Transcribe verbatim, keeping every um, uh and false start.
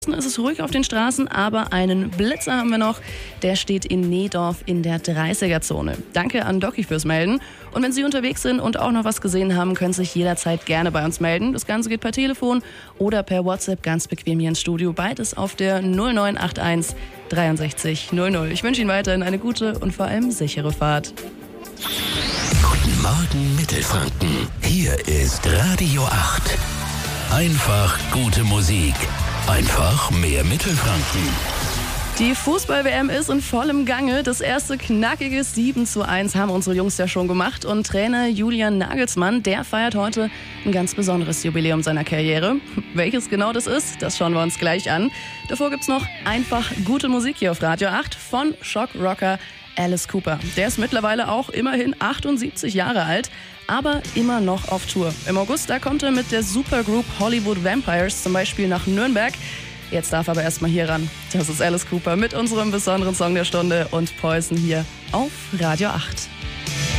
Es ist ruhig auf den Straßen, aber einen Blitzer haben wir noch. Der steht in Nehdorf in der dreißiger-Zone. Danke an Doki fürs Melden. Und wenn Sie unterwegs sind und auch noch was gesehen haben, können Sie sich jederzeit gerne bei uns melden. Das Ganze geht per Telefon oder per WhatsApp ganz bequem hier ins Studio. Beides auf der null neun acht eins dreiundsechzig null null. Ich wünsche Ihnen weiterhin eine gute und vor allem sichere Fahrt. Guten Morgen Mittelfranken. Hier ist Radio acht. Einfach gute Musik. Einfach mehr Mittelfranken. Die Fußball-W M ist in vollem Gange. Das erste knackige sieben zu eins haben unsere Jungs ja schon gemacht. Und Trainer Julian Nagelsmann, der feiert heute ein ganz besonderes Jubiläum seiner Karriere. Welches genau das ist, das schauen wir uns gleich an. Davor gibt's noch einfach gute Musik hier auf Radio acht von Shock-Rocker Alice Cooper. Der ist mittlerweile auch immerhin achtundsiebzig Jahre alt, aber immer noch auf Tour. Im August, da kommt er mit der Supergroup Hollywood Vampires zum Beispiel nach Nürnberg. Jetzt darf aber erstmal hier ran. Das ist Alice Cooper mit unserem besonderen Song der Stunde und Poison hier auf Radio acht.